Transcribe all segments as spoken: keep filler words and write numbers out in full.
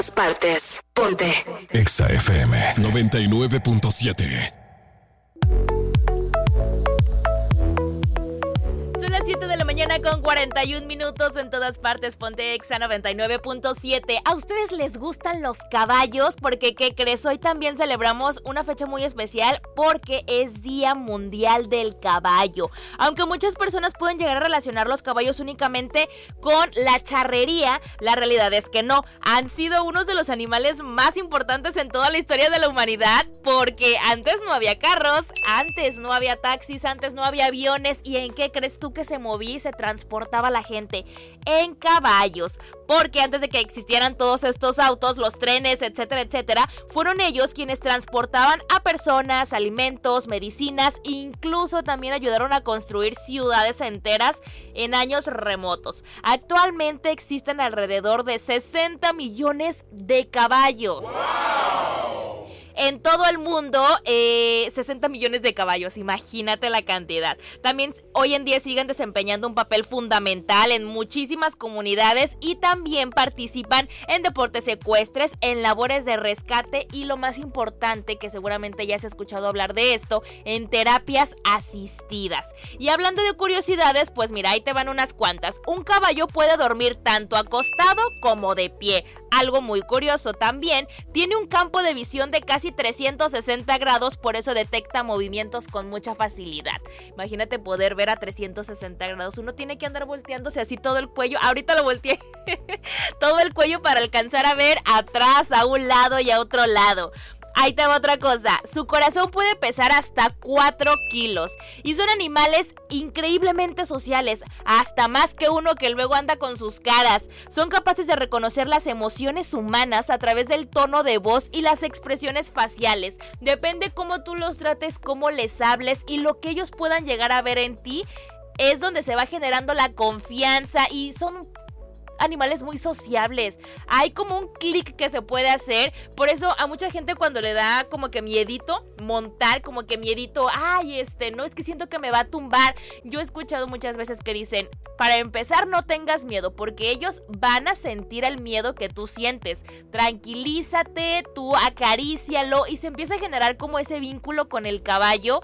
Partes. Ponte. Exa F M noventa y nueve punto siete. Son las siete de la mañana con cuarenta y un minutos en todas partes. Ponte Exa noventa y nueve punto siete. ¿A ustedes les gustan los caballos? Porque, ¿qué crees? Hoy también celebramos una fecha muy especial porque es Día Mundial del Caballo. Aunque muchas personas pueden llegar a relacionar los caballos únicamente con la charrería, la realidad es que no. Han sido unos de los animales más importantes en toda la historia de la humanidad porque antes no había carros, antes no había taxis, antes no había aviones. ¿Y en qué crees tú que se movía y se transportaba la gente? En caballos, porque antes de que existieran todos estos autos, los trenes, etcétera, etcétera, fueron ellos quienes transportaban a personas, alimentos, medicinas, incluso también ayudaron a construir ciudades enteras en años remotos. Actualmente existen alrededor de sesenta millones de caballos. ¡Wow! En todo el mundo, eh, sesenta millones de caballos, imagínate la cantidad. También hoy en día siguen desempeñando un papel fundamental en muchísimas comunidades y también participan en deportes ecuestres, en labores de rescate y lo más importante, que seguramente ya has escuchado hablar de esto, en terapias asistidas. Y hablando de curiosidades, pues mira, ahí te van unas cuantas. Un caballo puede dormir tanto acostado como de pie. Algo muy curioso también, tiene un campo de visión de casi trescientos sesenta grados, por eso detecta movimientos con mucha facilidad. Imagínate poder ver a trescientos sesenta grados, uno tiene que andar volteándose así todo el cuello, ahorita lo volteé, todo el cuello para alcanzar a ver atrás, a un lado y a otro lado. Ahí te va otra cosa, su corazón puede pesar hasta cuatro kilos y son animales increíblemente sociales, hasta más que uno que luego anda con sus caras. Son capaces de reconocer las emociones humanas a través del tono de voz y las expresiones faciales. Depende cómo tú los trates, cómo les hables y lo que ellos puedan llegar a ver en ti, es donde se va generando la confianza y son animales muy sociables. Hay como un clic que se puede hacer. Por eso a mucha gente cuando le da como que miedito montar, como que miedito, ay, este, no, es que siento que me va a tumbar. Yo he escuchado muchas veces que dicen, para empezar no tengas miedo, porque ellos van a sentir el miedo que tú sientes. Tranquilízate, tú acarícialo y se empieza a generar como ese vínculo con el caballo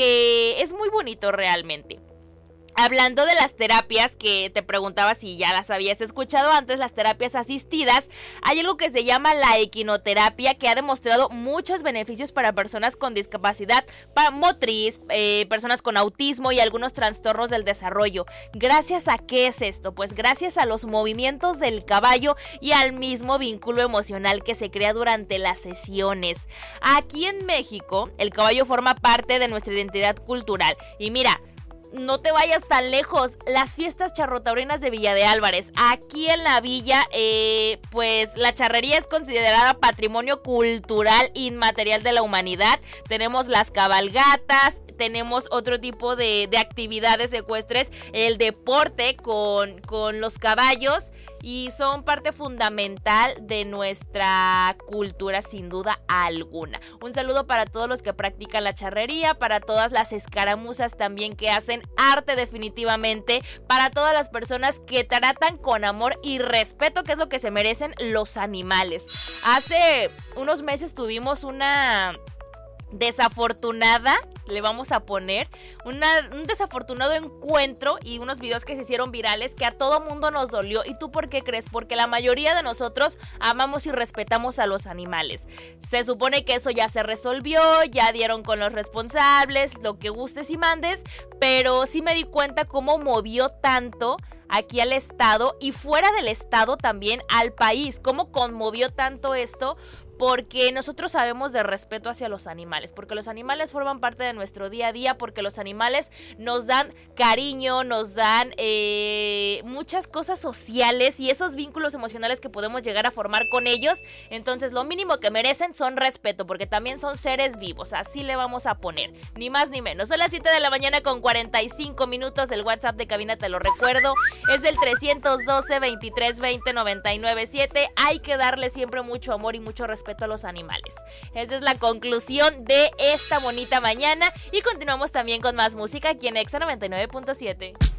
que es muy bonito realmente. Hablando de las terapias, que te preguntaba si ya las habías escuchado antes, las terapias asistidas, hay algo que se llama la equinoterapia, que ha demostrado muchos beneficios para personas con discapacidad motriz, eh, personas con autismo y algunos trastornos del desarrollo. ¿Gracias a qué es esto? Pues gracias a los movimientos del caballo y al mismo vínculo emocional que se crea durante las sesiones. Aquí en México, el caballo forma parte de nuestra identidad cultural. Y mira, no te vayas tan lejos, las fiestas charrotaurinas de Villa de Álvarez. Aquí en la villa, eh, pues la charrería es considerada patrimonio cultural inmaterial de la humanidad. Tenemos las cabalgatas, tenemos otro tipo de, de actividades ecuestres, el deporte con, con los caballos, y son parte fundamental de nuestra cultura sin duda alguna. Un saludo para todos los que practican la charrería, para todas las escaramuzas también que hacen arte definitivamente, para todas las personas que tratan con amor y respeto, que es lo que se merecen los animales. Hace unos meses tuvimos una desafortunada, le vamos a poner una, un desafortunado encuentro y unos videos que se hicieron virales que a todo mundo nos dolió. ¿Y tú por qué crees? Porque la mayoría de nosotros amamos y respetamos a los animales. Se supone que eso ya se resolvió, ya dieron con los responsables, lo que gustes y mandes, pero sí me di cuenta cómo movió tanto aquí al estado y fuera del estado también al país, cómo conmovió tanto esto. Porque nosotros sabemos de respeto hacia los animales, porque los animales forman parte de nuestro día a día, porque los animales nos dan cariño, nos dan eh, muchas cosas sociales y esos vínculos emocionales que podemos llegar a formar con ellos. Entonces lo mínimo que merecen son respeto, porque también son seres vivos, así le vamos a poner, ni más ni menos. Son las siete de la mañana con cuarenta y cinco minutos, el WhatsApp de cabina te lo recuerdo, es el trescientos doce, veintitrés veinte, noventa y nueve siete. Hay que darle siempre mucho amor y mucho respeto a los animales. Esa es la conclusión de esta bonita mañana y continuamos también con más música aquí en Exa noventa y nueve punto siete.